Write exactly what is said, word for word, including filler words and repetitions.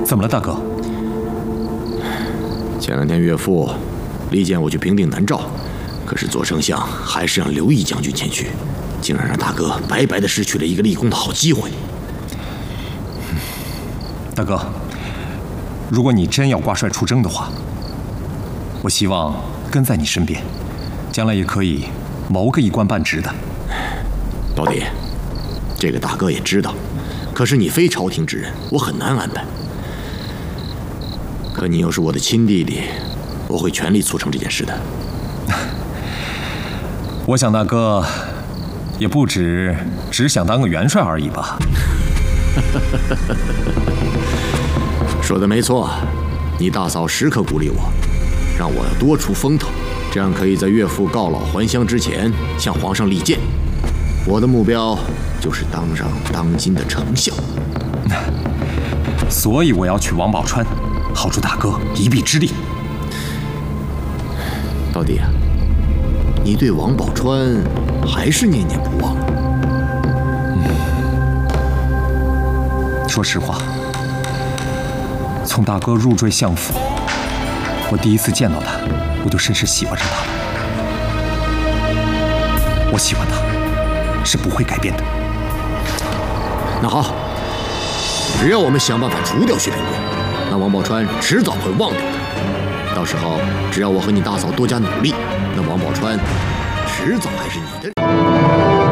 怎么了，大哥？ 前两天岳父力荐我去平定南诏，可是左丞相还是让刘毅将军前去，竟然让大哥白白的失去了一个立功的好机会。 大哥，如果你真要挂帅出征的话，我希望跟在你身边，将来也可以谋个一官半职的。 老弟，这个大哥也知道，可是你非朝廷之人，我很难安排。可你又是我的亲弟弟，我会全力促成这件事的。 我想大哥也不止只想当个元帅而已吧？ 说的没错，你大嫂时刻鼓励我，让我要多出风头，这样可以在岳父告老还乡之前向皇上力荐。我的目标就是当上当今的丞相。 所以我要娶王宝钏，好助大哥一臂之力。 老弟啊，你对王宝钏还是念念不忘。 嗯，说实话，从大哥入赘相府，我第一次见到他，我就深深喜欢上他了。我喜欢他，是不会改变的。 那好，只要我们想办法除掉薛平贵，那王宝钏迟早会忘掉的。到时候，只要我和你大嫂多加努力，那王宝钏迟早还是你的。